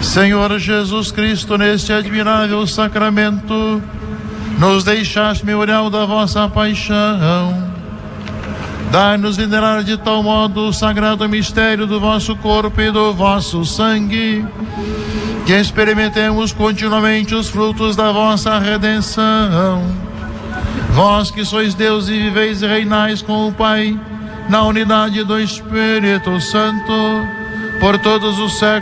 Senhor Jesus Cristo, neste admirável sacramento, nos deixaste memorial da vossa paixão. Dai-nos venerar de tal modo o sagrado mistério do vosso corpo e do vosso sangue, que experimentemos continuamente os frutos da vossa redenção. Vós que sois Deus e viveis e reinais com o Pai, na unidade do Espírito Santo, por todos os séculos.